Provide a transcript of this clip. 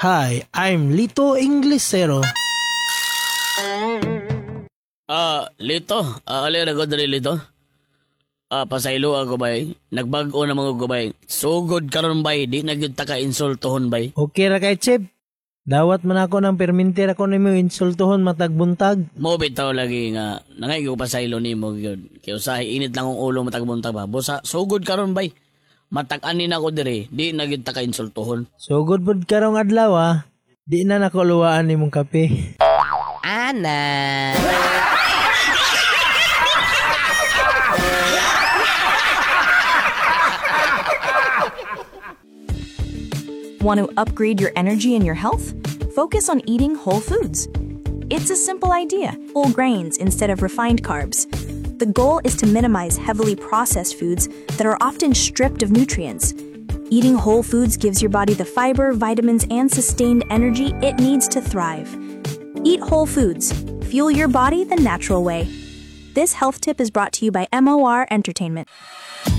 Hi, I'm Lito Inglesero. Lito. Alin ako dali, Lito. Pasaylo ako, bay. Nagbago na mga gubay. So good karon bay. Di na gyud ta ka insultohon, bay. Okay ra kay Chip. Dawat man ako ng permintir ako nimo insultohon matag buntag. Mo bitaw lagi nga nangay ko pasaylo nimo gyud. Kay usahay init lang ang ulo matag buntag ba. Bosa, so good karon bay. Matag-ani na ko dire. Di na gyud ta ka insultohon. So good pud karong adlaw ah. Di na nakuluwaan nimong kape. Ana. Want to upgrade your energy and your health? Focus on eating whole foods. It's a simple idea. Whole grains instead of refined carbs. The goal is to minimize heavily processed foods that are often stripped of nutrients. Eating whole foods gives your body the fiber, vitamins, and sustained energy it needs to thrive. Eat whole foods. Fuel your body the natural way. This health tip is brought to you by MOR Entertainment.